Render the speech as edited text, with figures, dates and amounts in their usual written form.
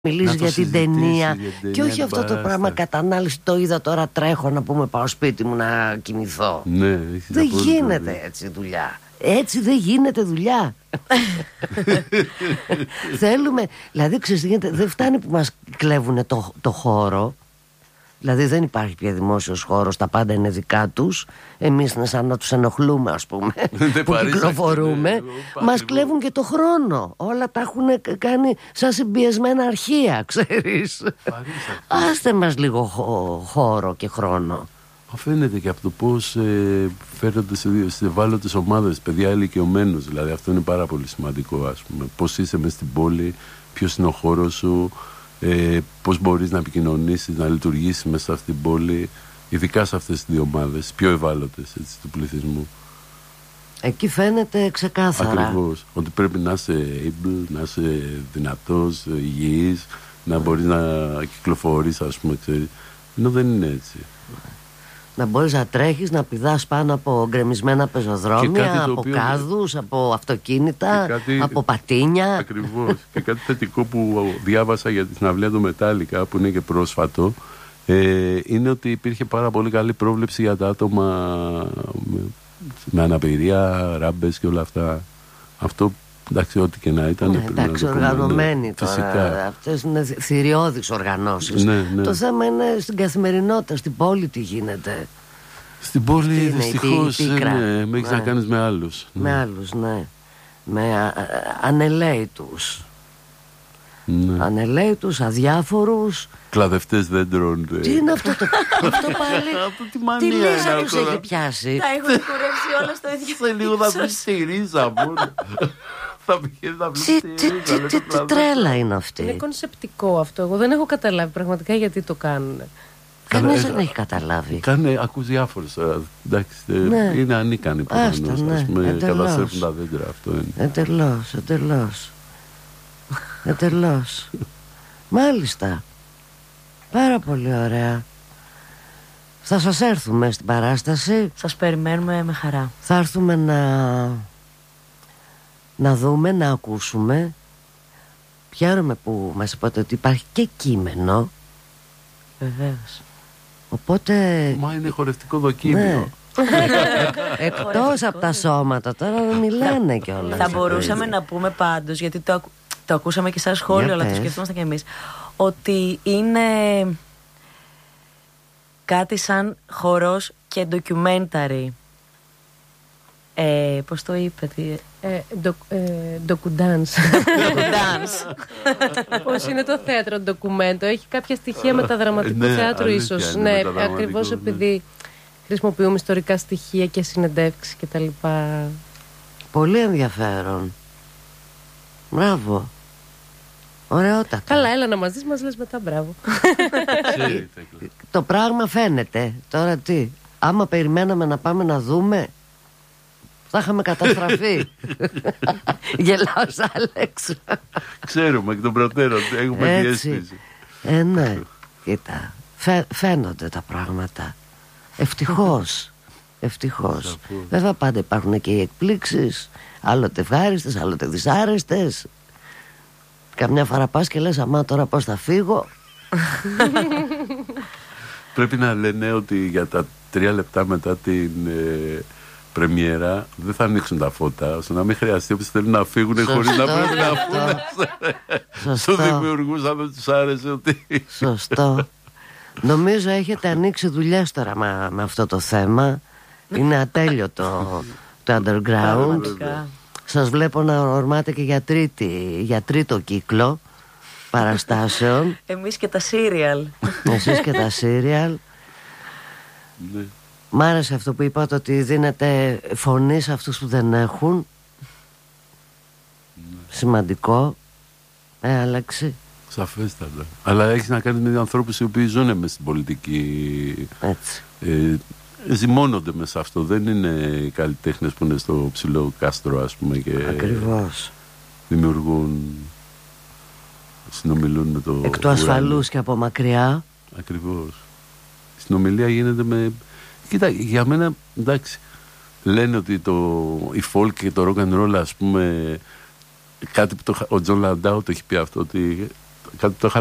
μιλήσει για την ταινία. Και όχι αυτό το πράγμα κατανάλωση. Το είδα, τώρα τρέχω να πούμε, πάω σπίτι μου να κοιμηθώ. Ναι, δεν γίνεται έτσι δουλειά. Έτσι δεν γίνεται δουλειά. Θέλουμε, δηλαδή ξέρεις τι γίνεται, δεν φτάνει που μας κλέβουν το χώρο. Δηλαδή δεν υπάρχει πια δημόσιος χώρος, τα πάντα είναι δικά τους. Εμείς είναι σαν να τους ενοχλούμε, ας πούμε, που κυκλοφορούμε. Μας κλέβουν και το χρόνο. Όλα τα έχουν κάνει σαν συμπιεσμένα αρχεία, ξέρεις. Άστε μας λίγο χώρο και χρόνο. Φαίνεται και από το πώς φέρονται σε ευάλωτες ομάδες, παιδιά ηλικιωμένους. Δηλαδή αυτό είναι πάρα πολύ σημαντικό, ας πούμε. Πώς είσαι μες στην πόλη, ποιος είναι ο χώρος σου, πώς μπορείς να επικοινωνήσεις, να λειτουργήσεις μέσα σε αυτήν την πόλη, ειδικά σε αυτές τις δύο ομάδες, πιο ευάλωτες, έτσι, του πληθυσμού. Εκεί φαίνεται ξεκάθαρα. Ακριβώς, ότι πρέπει να είσαι able, να είσαι δυνατός, υγιής, να μπορείς να κυκλοφορείς, ας πούμε, ξέρεις. Ενώ δεν είναι έτσι. Να μπορείς να τρέχεις, να πηδάς πάνω από γκρεμισμένα πεζοδρόμια, από κάδους, από αυτοκίνητα, από πατίνια. Ακριβώς. Και κάτι θετικό που διάβασα για τη συναυλία του Μετάλλικα, που είναι και πρόσφατο, είναι ότι υπήρχε πάρα πολύ καλή πρόβλεψη για τα άτομα με αναπηρία, ράμπες και όλα αυτά. Αυτό, εντάξει, ό,τι και να ήταν. Ναι, εντάξει, οργανωμένοι τώρα. Φυσικά. Αυτές είναι θηριώδεις οργανώσεις. Ναι, ναι. Το θέμα είναι στην καθημερινότητα, στην πόλη τι γίνεται. Στην πόλη δυστυχώς με έχεις να κάνεις με άλλους. Με άλλους, ναι. Με ανελαίητους. Ναι. Ανελαίητους, αδιάφορους. Κλαδευτές δέντρων. Τι είναι αυτό το αυτό πάλι. Τι λύσα τους έχει πιάσει. Τα έχουν κουρεύσει όλα στο ίδιο. Σε λίγο θα βρεις τη ρίζα μόνο. Τι τρέλα είναι αυτή. Είναι κονσεπτικό αυτό. Εγώ δεν έχω καταλάβει πραγματικά γιατί το κάνουν. Κανείς δεν έχει καταλάβει. Ακούς διάφορες. Εντάξει, είναι ανίκανοι προφανώς. Ας πούμε, καταστρέφουν τα δέντρα. Αυτό είναι. Εντελώς. Μάλιστα. Πάρα πολύ ωραία. Θα σας έρθουμε στην παράσταση. Σας περιμένουμε με χαρά. Θα έρθουμε να δούμε, να ακούσουμε. Χαίρομαι που μας είπατε ότι υπάρχει και κείμενο. Βεβαίως. Οπότε... Μα είναι χορευτικό δοκίμιο. Εκτός από τα σώματα τώρα δεν μιλάνε κιόλας. Θα μπορούσαμε να πούμε πάντως, γιατί το ακούσαμε και σαν σχόλιο, αλλά το σκεφτόμαστε κι εμείς, ότι είναι κάτι σαν χορός και ντοκιουμένταρι. Πώς το είπε, ντοκουντάνς. Πώς είναι το θέατρο ντοκουμέντο. Έχει κάποια στοιχεία μεταδραματικού θεάτρου ίσως. Ναι, ακριβώς επειδή χρησιμοποιούμε ιστορικά στοιχεία και συνεντεύξεις και τα λοιπά. Πολύ ενδιαφέρον. Μπράβο. Ωραιότατα. Καλά, έλα να μας δεις, μας λες μετά μπράβο. Το πράγμα φαίνεται. Τώρα τι, άμα περιμέναμε να πάμε να δούμε, θα είχαμε καταστραφεί. Γελάος Άλεξ. Ξέρουμε εκ των προτέρων. Έχουμε διαίσθηση. Ναι, κοίτα, φαίνονται τα πράγματα. Ευτυχώς. Βέβαια πάντα υπάρχουν και οι εκπλήξεις, άλλοτε ευχάριστες, άλλοτε δυσάρεστες. Καμιά φορά πας και λες, αμά τώρα πώς θα φύγω. Πρέπει να λένε ότι για τα 3 λεπτά μετά την πρεμιέρα δεν θα ανοίξουν τα φώτα, ώστε να μην χρειαστεί όποιος θέλει να φύγουν χωρίς να πρέπει να πούνε στους δημιουργούς αν δεν τους άρεσε ότι... Σωστό. Νομίζω έχετε ανοίξει δουλειές τώρα με αυτό το θέμα. Είναι ατέλειωτο το underground. Σας βλέπω να ορμάτε και για τρίτο κύκλο παραστάσεων. Εμείς και τα σύριαλ. Εσείς και τα σύριαλ. Μ' άρεσε αυτό που είπατε, ότι δίνετε φωνή σε αυτούς που δεν έχουν. Σημαντικό. Άλεξη. Σαφέστατα. Αλλά έχεις να κάνεις με ανθρώπους οι οποίοι ζουν μες στην πολιτική. Έτσι. Ζυμώνονται μέσα αυτό. Δεν είναι οι καλλιτέχνες που είναι στο ψηλό κάστρο, ας πούμε, και ακριβώς δημιουργούν, συνομιλούν με το εκ του ασφαλούς και από μακριά. Ακριβώς. Η συνομιλία γίνεται με... Κοίτα, για μένα, εντάξει, λένε ότι η folk και το rock and roll, ας πούμε, κάτι που ο Τζον Λαντάου το έχει πει αυτό, ότι το είχα